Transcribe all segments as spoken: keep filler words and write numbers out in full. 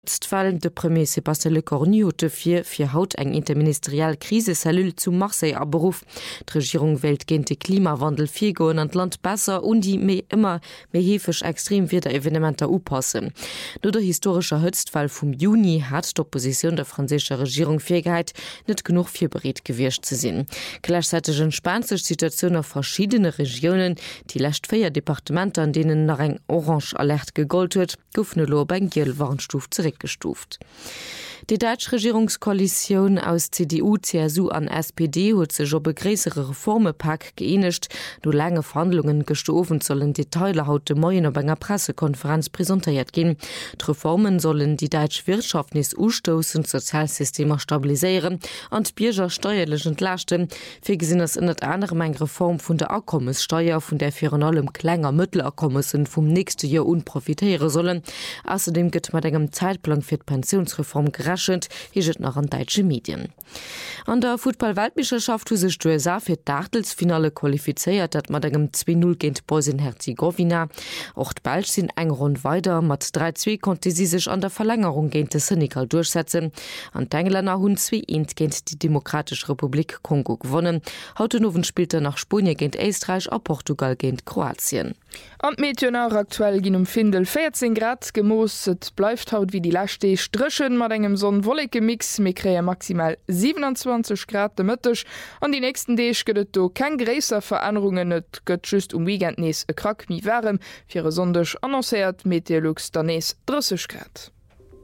Fall de Premier Sébastien Lecornu huet fir fir haut eng interministerial Krisesellul zu Marseille aberuf. D' Regierung wählt géint de Klimawandel vir goen an Land besser und die méi immer méi hefech extrem wieder Evenementer upassen. No der historischer Hëtztfall vum Juni hat d'Opposition der franzéscher Regierung Fähigkeit net genug fir bereet gewircht ze sinn. Gleichzeitig entspannt sech Situation auf verschiedene Regionen, die lächt feier Departementer, an denen nach eng Orange Alert gegolt huet, goufne lo beim Giel Warnstuuf zurück gestuft. Die deutsche Regierungskoalition aus C D U, C S U an S P D hat sich op begräsere Reformepack geeinigt. Nur lange Verhandlungen gestofen sollen Detailer heute Morgen auf einer Pressekonferenz präsentiert gehen. Die Reformen sollen die deutsche Wirtschaft nicht ausstoßen, Sozialsysteme stabilisieren und Bürger steuerlich entlasten. Für gesehen ist unter anderem eine Reform von der Einkommenssteuer, von der für allem kleiner Mitteleinkommen vom nächsten Jahr unprofitieren sollen. Außerdem gibt man einem Zeitplan für die Pensionsreform gerecht. Hiet noch an deutsche Medien. An der Football-Weltmeisterschaft hu sech d'U S A fir d'Achtelsfinale qualifiziert, dat mat engem zwei null géint Bosnien-Herzegowina. Och d'Belg sinn eng rund weiter, mat drei zwei konnte sie sech an der Verlängerung géint de Senegal durchsetzen. An d'Engländer hunn zwei eins géint die Demokratische Republik Kongo gewonnen. Haute Nowen spielte nach Spanien géint Österreich a Portugal géint Kroatien. An Meteonar aktuell ginn um Findel vierzehn Grad gemooset bleibt haut wie die Lachte strschen mat engem son wolleke Mix mé kräe maximal siebenundzwanzig Grad de Mëttech an die nächsten Deeg gëtt do kein gräser Veränderungen net gëtt just um Weekend nees e krak mi wärm fir e sondech annoncéiert Meteorlux danees dreißig Grad.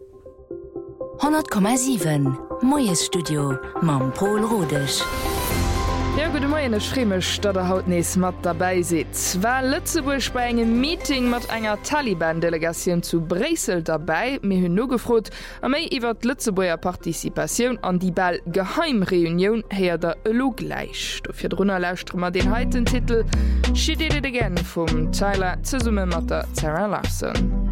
hundert Komma sieben Moes Studio mam Paul Rodech. Ja, gute Morgen, schrimmech, dat der haut nees mat dabei sitzt. War Lützeburg bei engem Meeting mat enger Taliban-Delegation zu Bresel dabei, mir hunn no gefrot, a méi iwwer Lützeburger Partizipatioun an die Ball Geheimreunion her der Elo gleich. Dofir drunner lauscht mat den heiten Titel "She Did It Again" vum Tyler ze Summe mat der Sarah Larson.